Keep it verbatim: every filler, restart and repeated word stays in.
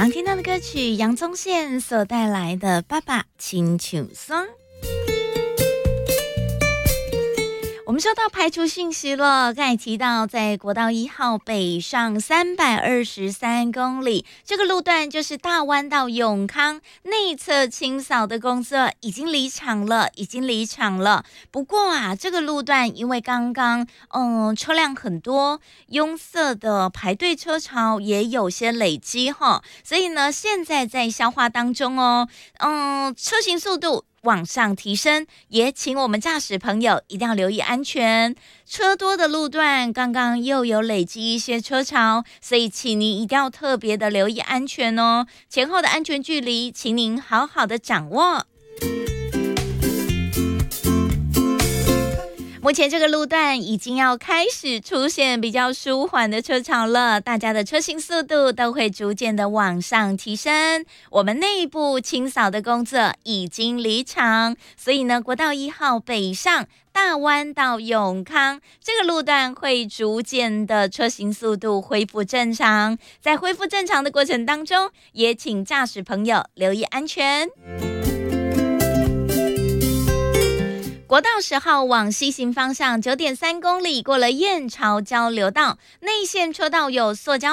刚听到的歌曲，杨宗宪所带来的《爸爸亲像霜》。我们收到排除讯息了，刚才提到在国道一号北上三百二十三公里，这个路段就是大湾到永康内侧清扫的工作已经离场了，已经离场了。不过啊，这个路段因为刚刚嗯车辆很多，拥塞的排队车潮也有些累积哈，所以呢现在在消化当中哦，嗯车行速度往上提升，也请我们驾驶朋友一定要留意安全。车多的路段刚刚又有累积一些车潮，所以请您一定要特别的留意安全哦。前后的安全距离，请您好好的掌握。目前这个路段已经要开始出现比较舒缓的车潮了，大家的车行速度都会逐渐的往上提升。我们内部清扫的工作已经离场，所以呢，国道一号北上大湾到永康这个路段会逐渐的车行速度恢复正常，在恢复正常的过程当中，也请驾驶朋友留意安全。国道十号往西行方向九点三公里，过了燕巢交流道，内线车道有塑胶